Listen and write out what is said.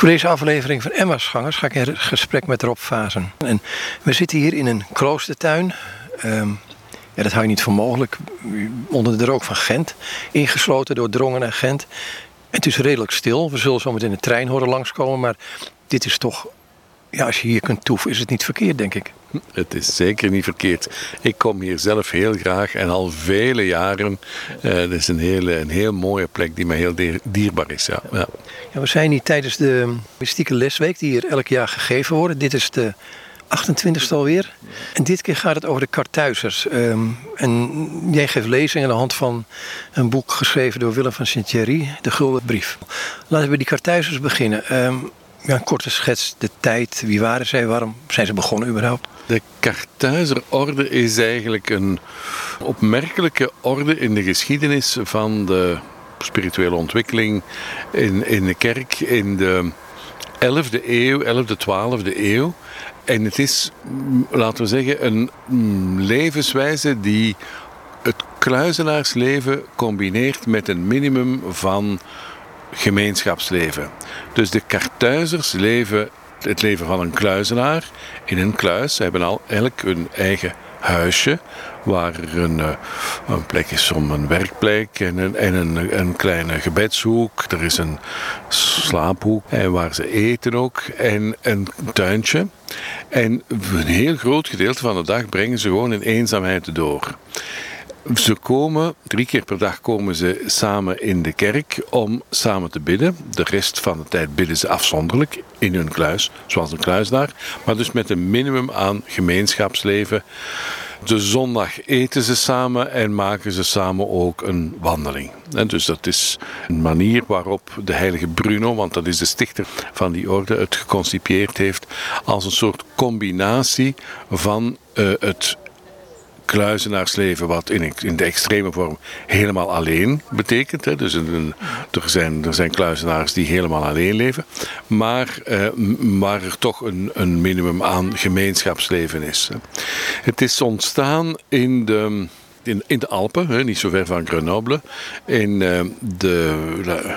Voor deze aflevering van Emmausgangers ga ik in gesprek met Rob Vazen. En we zitten hier in een kloostertuin. Dat hou je niet voor mogelijk. Onder de rook van Gent. Ingesloten door Drongen en Gent. En het is redelijk stil. We zullen zo meteen de trein horen langskomen. Maar dit is toch... Ja, als je hier kunt toeven, is het niet verkeerd, denk ik. Het is zeker niet verkeerd. Ik kom hier zelf heel graag en al vele jaren. Het is een heel mooie plek die mij heel dierbaar is. Ja. Ja. Ja, we zijn hier tijdens de mystieke lesweek die hier elk jaar gegeven wordt. Dit is de 28e alweer. En dit keer gaat het over de Karthuizers. En jij geeft lezingen aan de hand van een boek geschreven door Willem van Sint-Thierry, De Gulden Brief. Laten we bij die Karthuizers beginnen. Ja, een korte schets, de tijd, wie waren zij, waarom zijn ze begonnen überhaupt? De Karthuizerorde is eigenlijk een opmerkelijke orde in de geschiedenis van de spirituele ontwikkeling in de kerk in de 11e eeuw, 11e, 12e eeuw. En het is, laten we zeggen, een levenswijze die het kluizenaarsleven combineert met een minimum van gemeenschapsleven. Dus de Karthuizers leven het leven van een kluizenaar in een kluis. Ze hebben al eigenlijk hun eigen huisje, waar er een plek is om een werkplek en een kleine gebedshoek. Er is een slaaphoek waar ze eten ook en een tuintje. En een heel groot gedeelte van de dag brengen ze gewoon in eenzaamheid door. Ze komen, 3 keer per dag komen ze samen in de kerk om samen te bidden. De rest van de tijd bidden ze afzonderlijk in hun kluis, zoals een kluizenaar. Maar dus met een minimum aan gemeenschapsleven. De zondag eten ze samen en maken ze samen ook een wandeling. En dus dat is een manier waarop de heilige Bruno, want dat is de stichter van die orde, het geconcipieerd heeft als een soort combinatie van het kluizenaarsleven, wat in de extreme vorm helemaal alleen betekent. Hè. Dus er zijn kluizenaars die helemaal alleen leven, maar waar er toch een minimum aan gemeenschapsleven is. Het is ontstaan in de Alpen, niet zo ver van Grenoble, in de